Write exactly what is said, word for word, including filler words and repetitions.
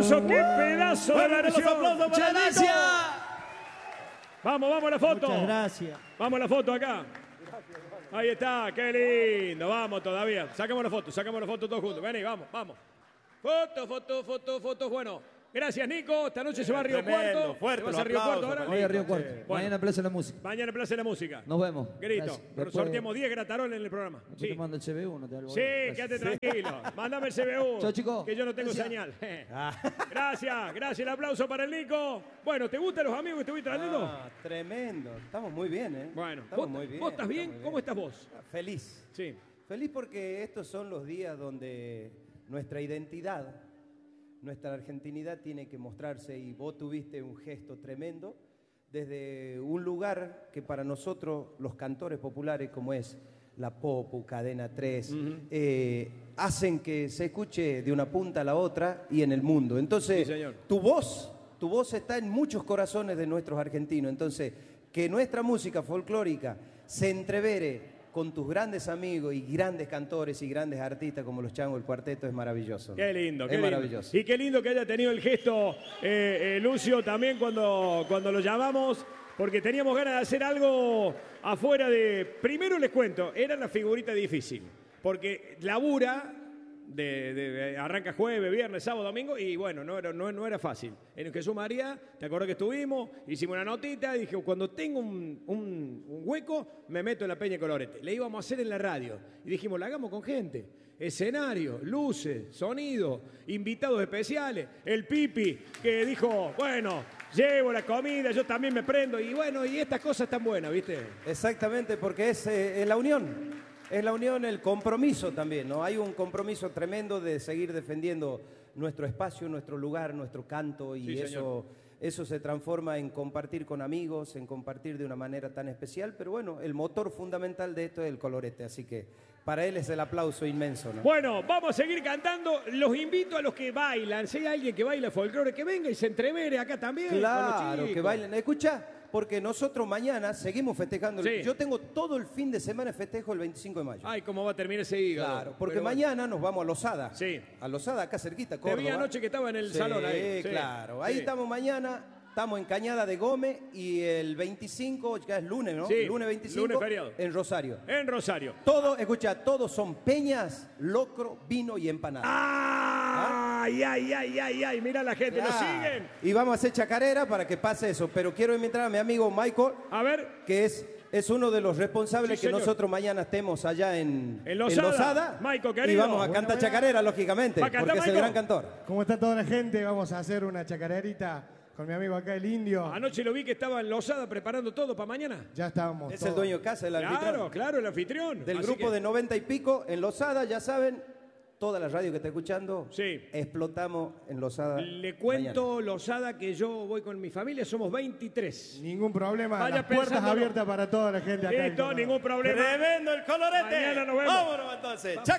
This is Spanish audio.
aplauso, qué pedazo de Bueno, los versión. aplausos para Muchas Nico. gracias. Vamos, vamos a la foto. Muchas gracias. Vamos a la foto acá. Ahí está, qué lindo. Vamos todavía. Saquemos la foto, saquemos la foto todos juntos. Vení, vamos, vamos. Foto, foto, foto, foto. Bueno. Gracias, Nico. Esta noche se va a Río Tremendo, Cuarto. fuerte ¿Te vas los a Río aplausos Cuarto ahora? para Hoy a Río Nico, Cuarto. che. Bueno. Mañana en Plaza de la Música. Mañana en Plaza de la Música. Nos vemos. Grito. Gracias. Después- Sorteamos diez grataroles en el programa. Después Sí, te mando el C B uno. Te algo sí Gracias. quédate tranquilo. Mándame el C B U. Chao, chicos. Que yo no tengo Gracias. señal. Ah. Gracias, gracias. El aplauso para el Nico. Bueno, ¿te gustan los amigos que te voy trayendo? Ah, tremendo. Estamos muy bien, ¿eh? Bueno, estamos ¿vos, muy bien. vos estás bien? estamos muy ¿Cómo estás vos? Feliz. Sí. Feliz porque estos son los días donde nuestra identidad, nuestra argentinidad tiene que mostrarse y vos tuviste un gesto tremendo desde un lugar que para nosotros, los cantores populares como es la Popu, Cadena tres, eh, hacen que se escuche de una punta a la otra y en el mundo. Entonces, Sí, señor. tu voz, tu voz está en muchos corazones de nuestros argentinos. Entonces, que nuestra música folclórica se entrevere con tus grandes amigos y grandes cantores y grandes artistas como los Changos, el cuarteto, es maravilloso. Qué lindo, es qué lindo. maravilloso. Y qué lindo que haya tenido el gesto eh, eh, Lucio también cuando, cuando lo llamamos, porque teníamos ganas de hacer algo afuera de... Primero les cuento, era la figurita difícil, porque labura, de, de- de- arranca jueves, viernes, sábado, domingo, y bueno, no era, no, no era fácil. En Jesús María, ¿te acordás que estuvimos? Hicimos una notita y dije, cuando tengo un, un- un hueco, me meto en la Peña Colorete. Le íbamos a hacer en la radio. Y dijimos, la hagamos con gente. Escenario, luces, sonido, invitados especiales. El Pipi, que dijo, bueno, llevo la comida, yo también me prendo. Y bueno, y estas cosas están buenas, ¿viste? Exactamente, porque es, eh, es la unión. Es la unión, el compromiso también, ¿no? Hay un compromiso tremendo de seguir defendiendo nuestro espacio, nuestro lugar, nuestro canto, y Sí, eso, señor. eso se transforma en compartir con amigos, en compartir de una manera tan especial. Pero bueno, el motor fundamental de esto es el colorete, así que para él es el aplauso inmenso, ¿no? Bueno, vamos a seguir cantando. Los invito a los que bailan. Si hay alguien que baila folclore, que venga y se entrevere acá también. con los Claro, que chicos. bailen. Escucha, porque nosotros mañana seguimos festejando. Sí. Yo tengo todo el fin de semana de festejo el veinticinco de mayo. Ay, cómo va a terminar ese hígado. Claro, porque Pero bueno. mañana nos vamos a Losada. Sí. A Losada, acá cerquita, Te Córdoba. vi anoche que estaba en el Sí, salón ahí. Sí, claro. Ahí sí. estamos mañana, estamos en Cañada de Gómez y el veinticinco, ya es lunes, ¿no? Sí, Lunes veinticinco, lunes feriado. en Rosario. En Rosario. Todo, escucha, todos son peñas, locro, vino y empanada. ¡Ay, ay, ay, ay, ay! Mira la gente, lo Claro. siguen. Y vamos a hacer chacarera para que pase eso. Pero quiero invitar a mi amigo Michael, A ver, que es, es uno de los responsables Sí, que señor. nosotros mañana estemos allá en, En Losada. Michael, y querido. vamos a cantar chacarera, lógicamente, ¿Va a cantar, porque es el Michael? gran cantor. ¿Cómo está toda la gente? Vamos a hacer una chacarerita con mi amigo acá, el Indio. anoche lo vi que estaba en Losada preparando todo para mañana. Ya estábamos Es todos. el dueño de casa, el Claro, anfitrión. claro, el anfitrión. Del Así grupo que- de noventa y pico en Losada, ya saben, toda la radio que está escuchando, Sí. explotamos en Losada. Le cuento, Losada, que yo voy con mi familia, somos veintitrés. Ningún problema. Vaya Las puertas pensándolo. abiertas para toda la gente acá. en Listo, Colorado. ningún problema. Tremendo el colorete. Mañana nos vemos. Vámonos entonces.